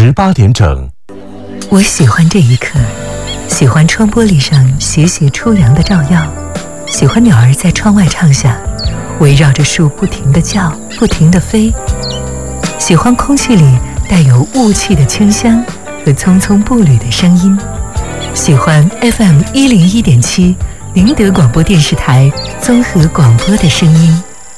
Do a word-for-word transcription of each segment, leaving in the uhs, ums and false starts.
十八点整。 我喜欢这一刻，喜欢窗玻璃上斜斜初阳的照耀，喜欢鸟儿在窗外唱响，围绕着树不停地叫，不停地飞，喜欢空气里带有雾气的清香和匆匆步履的声音，喜欢 F M 一零一点七宁德广播电视台综合广播的声音。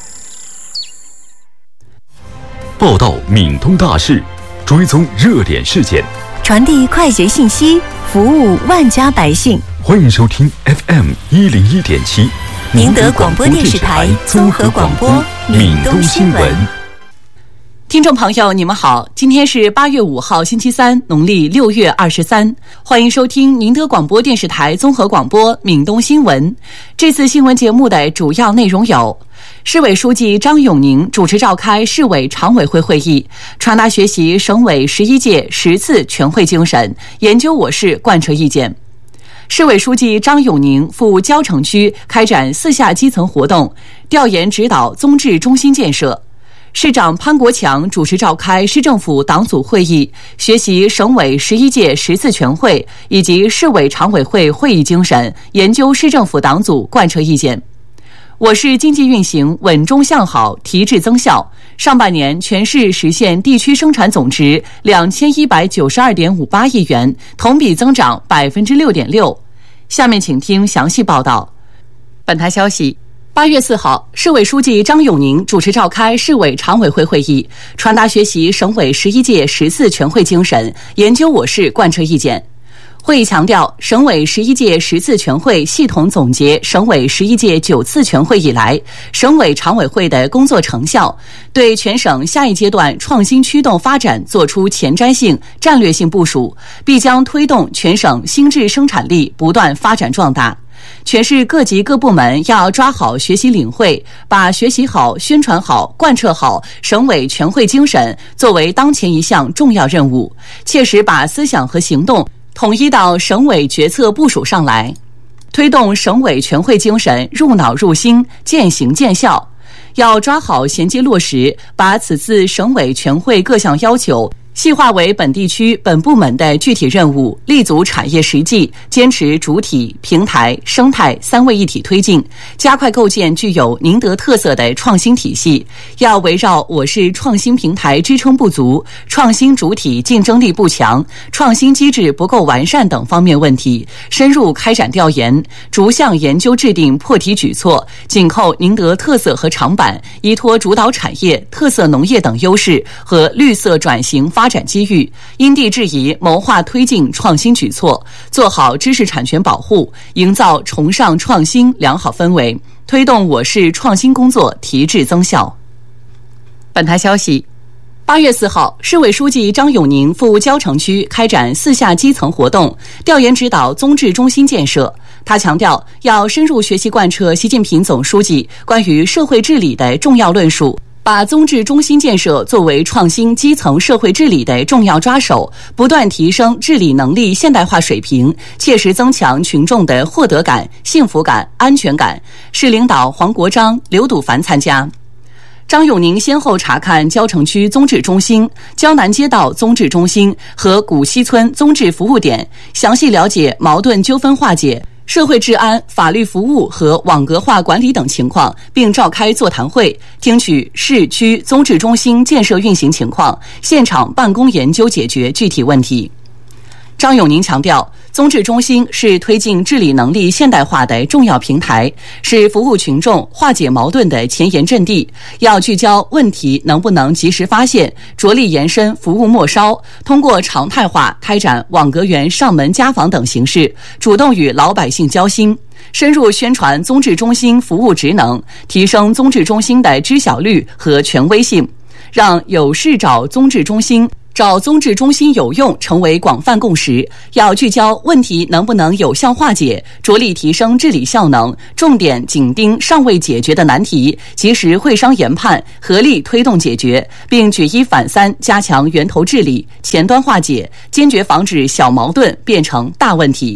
报道闽东大事，追踪热点事件， 传递快捷信息，服务万家百姓。 欢迎收听 F M 一零一点七宁德广播电视台综合广播闽东新闻。 听众朋友，你们好，今天是八月五号，星期三，农历六月二十三，欢迎收听宁德广播电视台综合广播闽东新闻。这次新闻节目的主要内容有：市委书记张永宁主持召开市委常委会会议，传达学习省委十一届十次全会精神，研究我市贯彻意见。市委书记张永宁赴蕉城区开展四下基层活动，调研指导综治中心建设。市长潘国强主持召开市政府党组会议，学习省委十一届十次全会以及市委常委会会议精神，研究市政府党组贯彻意见。我市经济运行稳中向好，提质增效。上半年全市实现地区生产总值两千一百九十二点五八亿元，同比增长百分之六点六。下面请听详细报道。本台消息。八月四号，市委书记张永宁主持召开市委常委会会议，传达学习省委十一届十次全会精神，研究我市贯彻意见。会议强调，省委十一届十次全会系统总结省委十一届九次全会以来省委常委会的工作成效，对全省下一阶段创新驱动发展作出前瞻性、战略性部署，必将推动全省新质生产力不断发展壮大。全市各级各部门要抓好学习领会，把学习好、宣传好、贯彻好省委全会精神作为当前一项重要任务，切实把思想和行动统一到省委决策部署上来，推动省委全会精神入脑入心、见行见效。要抓好衔接落实，把此次省委全会各项要求细化为本地区本部门的具体任务，立足产业实际，坚持主体、平台、生态三位一体推进，加快构建具有宁德特色的创新体系。要围绕我市创新平台支撑不足、创新主体竞争力不强、创新机制不够完善等方面问题，深入开展调研，逐项研究制定破题举措，紧扣宁德特色和长板，依托主导产业、特色农业等优势和绿色转型发展发展机遇，因地制宜谋划推进创新举措，做好知识产权保护，营造崇尚创新良好氛围，推动我市创新工作提质增效。本台消息，八月四号，市委书记张永宁赴蕉城区开展四下基层活动，调研指导综治中心建设。他强调，要深入学习贯彻习近平总书记关于社会治理的重要论述，把综治中心建设作为创新基层社会治理的重要抓手，不断提升治理能力现代化水平，切实增强群众的获得感、幸福感、安全感。市领导黄国章、刘笃凡参加。张永宁先后查看蕉城区综治中心、蕉南街道综治中心和古西村综治服务点，详细了解矛盾纠纷化解、社会治安、法律服务和网格化管理等情况，并召开座谈会，听取市区综治中心建设运行情况，现场办公研究解决具体问题。张永宁强调，综治中心是推进治理能力现代化的重要平台，是服务群众、化解矛盾的前沿阵地。要聚焦问题能不能及时发现，着力延伸服务末梢，通过常态化开展网格员上门家访等形式，主动与老百姓交心，深入宣传综治中心服务职能，提升综治中心的知晓率和权威性，让有事找综治中心、找综治中心有用成为广泛共识。要聚焦问题能不能有效化解，着力提升治理效能，重点紧盯尚未解决的难题，及时会商研判，合力推动解决，并举一反三，加强源头治理、前端化解，坚决防止小矛盾变成大问题。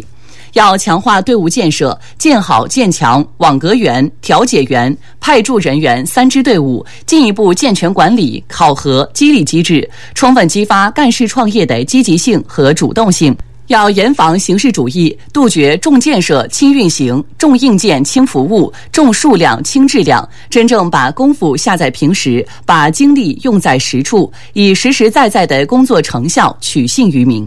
要强化队伍建设，建好建强网格员、调解员、派驻人员三支队伍，进一步健全管理、考核、激励机制，充分激发干事创业的积极性和主动性。要严防形式主义，杜绝重建设轻运行、重硬件轻服务、重数量轻质量，真正把功夫下在平时，把精力用在实处，以实实在在的工作成效取信于民。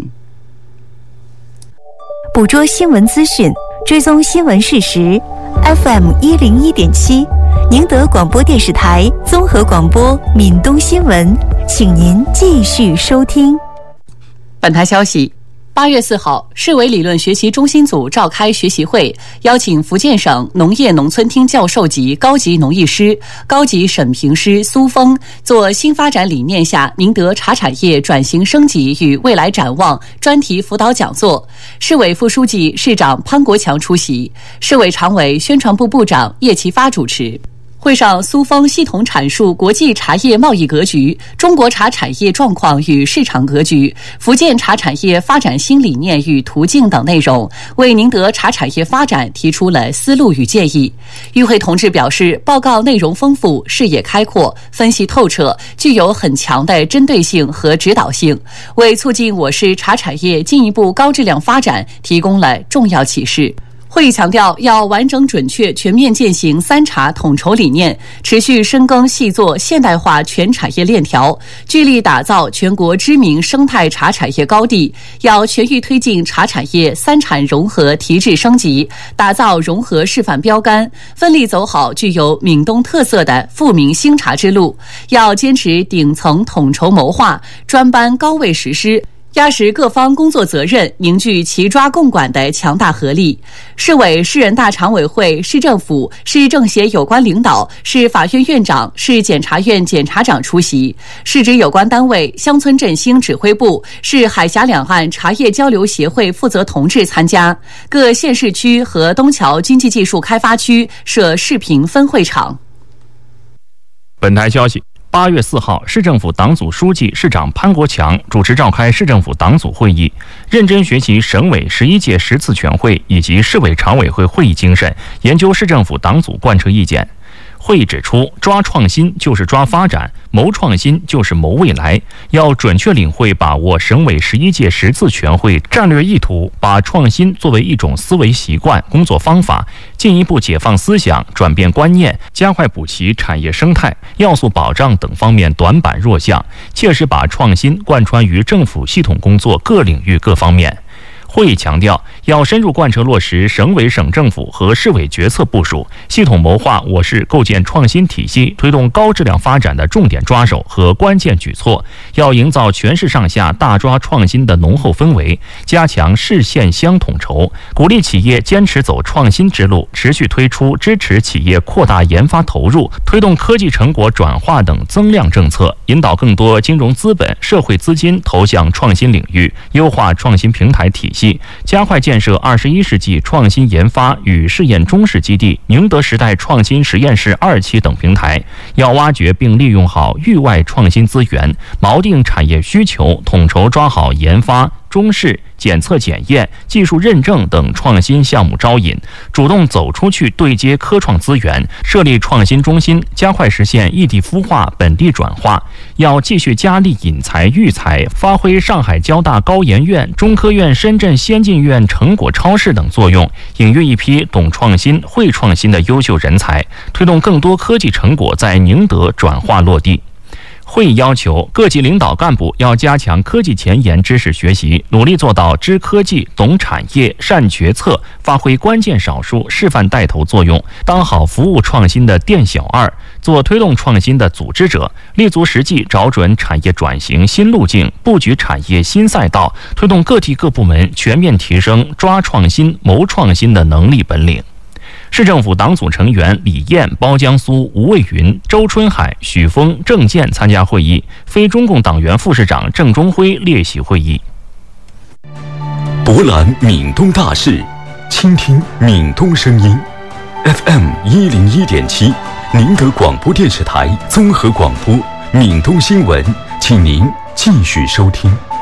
捕捉新闻资讯，追踪新闻事实。F M 一零一点七，宁德广播电视台综合广播闽东新闻，请您继续收听。 本台消息。八月四号，市委理论学习中心组召开学习会，邀请福建省农业农村厅教授级高级农艺师、高级审评师苏峰做新发展理念下宁德茶产业转型升级与未来展望专题辅导讲座。市委副书记、市长潘国强出席，市委常委、宣传部部长叶其发主持。会上，苏峰系统阐述国际茶叶贸易格局、中国茶产业状况与市场格局、福建茶产业发展新理念与途径等内容，为宁德茶产业发展提出了思路与建议。与会同志表示，报告内容丰富、视野开阔、分析透彻，具有很强的针对性和指导性，为促进我市茶产业进一步高质量发展提供了重要启示。会议强调，要完整准确全面践行三茶统筹理念，持续深耕细作现代化全产业链条，聚力打造全国知名生态茶产业高地。要全域推进茶产业三产融合提质升级，打造融合示范标杆，奋力走好具有闽东特色的富民兴茶之路。要坚持顶层统筹谋划，专班高位实施，压实各方工作责任，凝聚齐抓共管的强大合力。市委、市人大常委会、市政府、市政协有关领导、市法院院长、市检察院检察长出席，市直有关单位、乡村振兴指挥部、市海峡两岸茶叶交流协会负责同志参加。各县市区和东桥经济技术开发区设视频分会场。 本台消息。八月四号，市政府党组书记、市长潘国强主持召开市政府党组会议，认真学习省委十一届十次全会以及市委常委会会议精神，研究市政府党组贯彻意见。会议指出，抓创新就是抓发展，谋创新就是谋未来，要准确领会把握省委十一届十次全会战略意图，把创新作为一种思维习惯、工作方法，进一步解放思想、转变观念，加快补齐产业生态、要素保障等方面短板弱项，切实把创新贯穿于政府系统工作各领域各方面。会议强调，要深入贯彻落实省委省政府和市委决策部署，系统谋划我市构建创新体系、推动高质量发展的重点抓手和关键举措，要营造全市上下大抓创新的浓厚氛围，加强市县乡统筹，鼓励企业坚持走创新之路，持续推出支持企业扩大研发投入、推动科技成果转化等增量政策，引导更多金融资本、社会资金投向创新领域，优化创新平台体系，加快建设二十一世纪创新研发与试验中试基地、宁德时代创新实验室二期等平台，要挖掘并利用好域外创新资源，锚定产业需求，统筹抓好研发、中试、检测检验、技术认证等创新项目招引，主动走出去对接科创资源，设立创新中心，加快实现异地孵化、本地转化。要继续加力引才育才，发挥上海交大高研院、中科院深圳先进院成果超市等作用，引育一批懂创新、会创新的优秀人才，推动更多科技成果在宁德转化落地。会议要求各级领导干部要加强科技前沿知识学习，努力做到知科技、懂产业、善决策，发挥关键少数、示范带头作用，当好服务创新的店小二，做推动创新的组织者，立足实际，找准产业转型新路径，布局产业新赛道，推动各地各部门全面提升抓创新、谋创新的能力本领。市政府党组成员李艳、包江苏、吴卫云、周春海、许峰、郑健参加会议，非中共党员副市长郑中辉列席会议。 博览闽东大事，倾听闽东声音。F M 一零一点七，宁德广播电视台综合广播，闽东新闻，请您继续收听。